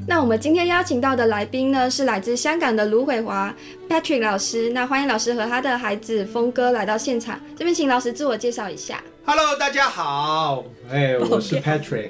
那我们今天邀请到的来宾呢，是来自香港的卢伟华 Patrick 老师。那欢迎老师和他的孩子峰哥来到现场，这边请老师自我介绍一下。 Hello， 大家好，我是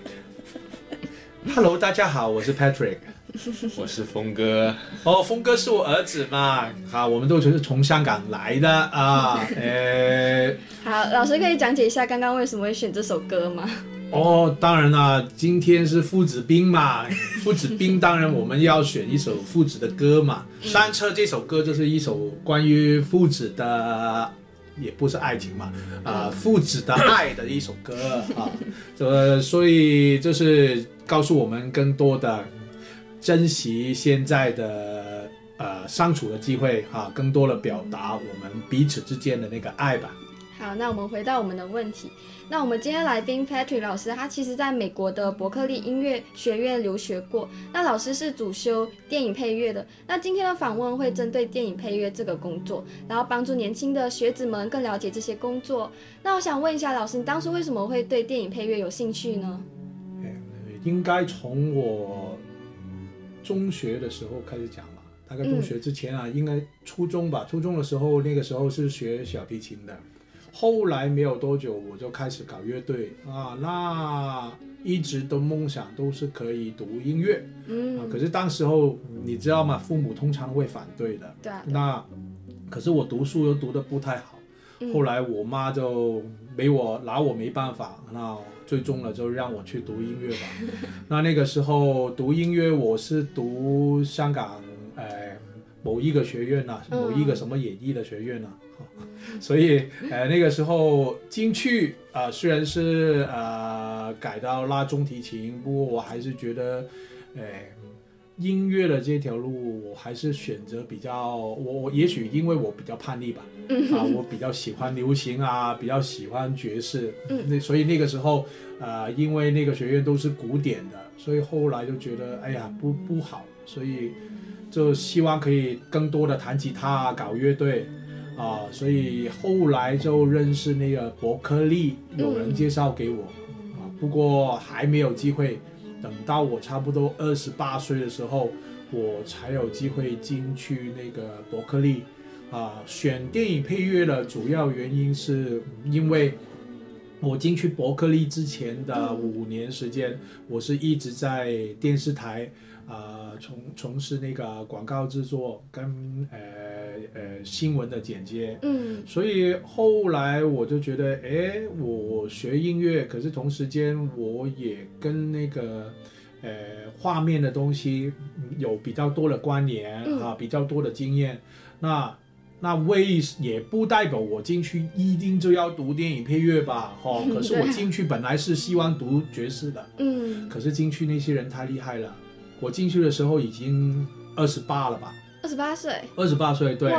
Patrick。Hello， 大家好，我是 Patrick。 我是峰哥。 哦，峰哥是我儿子嘛？好，我们都是从香港来的啊。 好，老师可以讲解一下刚刚为什么会选这首歌吗？ 哦，当然啦，今天是父子兵嘛，父子兵当然我们要选一首父子的歌嘛。单车这首歌就是一首关于父子的，也不是爱情嘛，父子的爱的一首歌啊。所以就是告诉我们更多的珍惜现在的相处的机会啊，更多的表达我们彼此之间的那个爱吧。 好，那我们回到我们的问题。那我们今天来宾 Patrick 老师，他其实在美国的伯克利音乐学院留学过。那老师是主修电影配乐的。那今天的访问会针对电影配乐这个工作，然后帮助年轻的学子们更了解这些工作。那我想问一下老师，你当初为什么会对电影配乐有兴趣呢？ 应该从我中学的时候开始讲吧，大概中学之前应该初中吧。初中的时候，那个时候是学小提琴的。后来没有多久我就开始搞乐队那一直的梦想都是可以读音乐可是当时候你知道吗，父母通常会反对的。 对啊。 那可是我读书又读得不太好后来我妈就拿我没办法，那最终了就让我去读音乐吧那个时候读音乐我是读香港某一个学院某一个什么演艺的学院所以那个时候进去虽然是改到拉中提琴，不过我还是觉得音乐的这条路我还是选择比较我也许因为我比较叛逆吧我比较喜欢流行比较喜欢爵士所以那个时候因为那个学院都是古典的，所以后来就觉得不好，所以就希望可以更多的弹吉他搞乐队所以后来就认识那个伯克利，有人介绍给我不过还没有机会，等到我差不多28岁的时候我才有机会进去那个伯克利选电影配乐的主要原因是因为我进去伯克利之前的5年时间我是一直在电视台从事那个广告制作跟新闻的剪接所以后来我就觉得我学音乐，可是同时间我也跟那个画面的东西有比较多的关联比较多的经验，那也不代表我进去一定就要读电影配乐吧可是我进去本来是希望读爵士的可是进去那些人太厉害了，我进去的时候已经28了吧 28岁 28岁对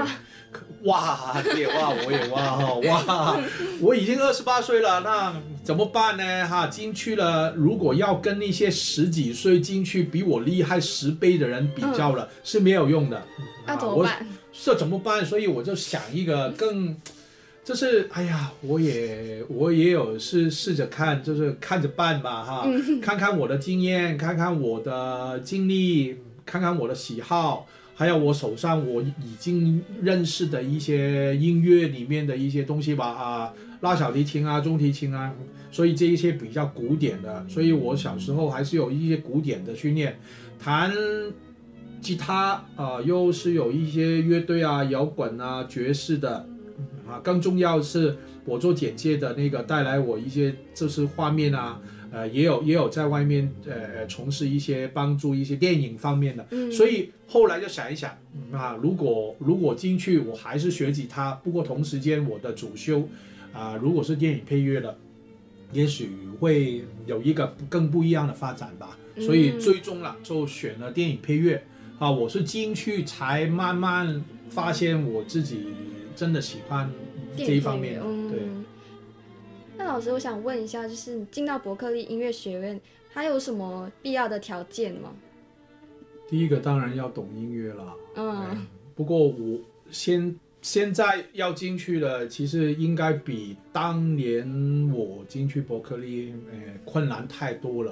我已经28岁了，那怎么办呢进去了，如果要跟那些10几岁进去比我厉害10倍的人比较了是没有用的那怎么办？ 这怎么办？所以我就想一个更就是我也有试着看，就是看着办吧看看我的经验，看看我的经历，看看我的喜好，还有我手上我已经认识的一些音乐里面的一些东西吧拉小提琴中提琴所以这一些比较古典的，所以我小时候还是有一些古典的训练，弹吉他又是有一些乐队摇滚爵士的更重要是我做简介的那个带来我一些就是画面也有在外面从事一些帮助一些电影方面的所以后来就想一想如果进去我还是学吉他，不过同时间我的主修如果是电影配乐的，也许会有一个更不一样的发展吧所以最终了就选了电影配乐我是进去才慢慢发现我自己真的喜欢这一方面的对。 那老师我想问一下，就是你进到伯克利音乐学院它有什么必要的条件吗？ 第一个当然要懂音乐了不过我现在要进去了其实应该比当年我进去伯克利困难太多了